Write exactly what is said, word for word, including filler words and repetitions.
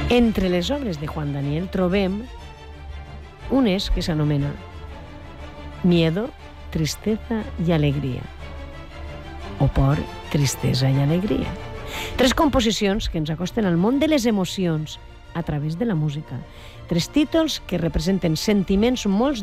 Entre les obres de Juan Daniel trobem unes que s'anomena Miedo, Tristeza i Alegria, o Por, Tristesa i Alegria. Tres composicions que ens acosten al món de les emocions a través de la música. Tres títols que representen sentiments molt